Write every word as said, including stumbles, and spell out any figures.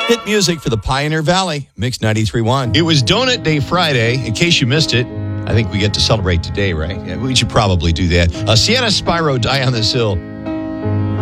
Hit music for the Pioneer Valley, Mix ninety-three point one. It was Donut Day Friday. In case you missed it, I think we get to celebrate today, right? Yeah, we should probably do that. Uh, Sienna Spyro, Die on This Hill.